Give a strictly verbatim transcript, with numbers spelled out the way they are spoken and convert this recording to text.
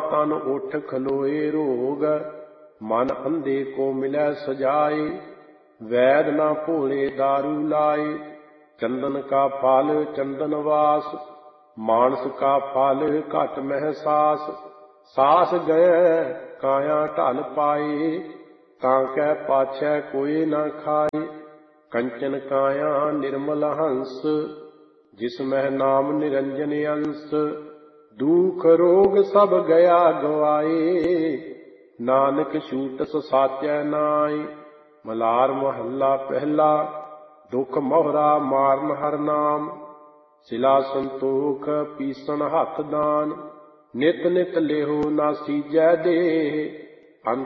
तन उठ खलोए रोग, मन अंधे को मिलै सजाए। वैद न भोले दारू लाए, चंदन का फल चंदन वास। मानस का फल घट मह सास, सास गए काया ढल पाए। ताकै पाछै कोई न खाए, कंचन काया निर्मल हंस। जिसमह नाम निरंजन अंश, दुख रोग सब गया गवाए। नानक छूटस साचै नाय। मलार महला पहला, दुख मोहरा मारन हर नाम। सिला संतोख पीसन हथ दान, नित नित लेहो ना सीजै देह।